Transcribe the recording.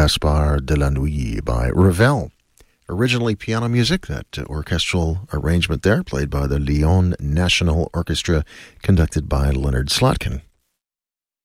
Gaspard de la Nuit by Ravel. Originally piano music, that orchestral arrangement there, played by the Lyon National Orchestra, conducted by Leonard Slotkin.